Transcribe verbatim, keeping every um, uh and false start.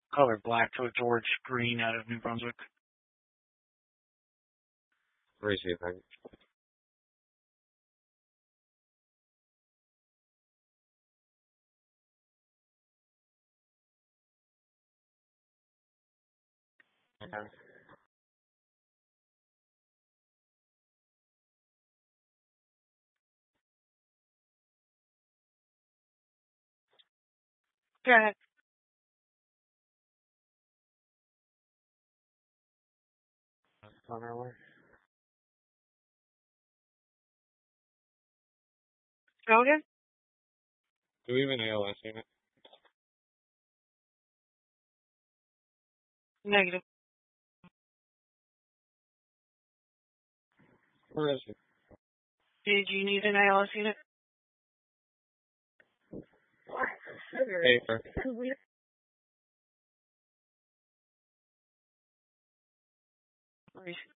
color black to a George Green out of New Brunswick. Let me see if I can. Okay. Go ahead. On our way. Go again? Do we have an A L S unit? Negative. Where is it? Did you need an A L S unit? Paper. Let me see.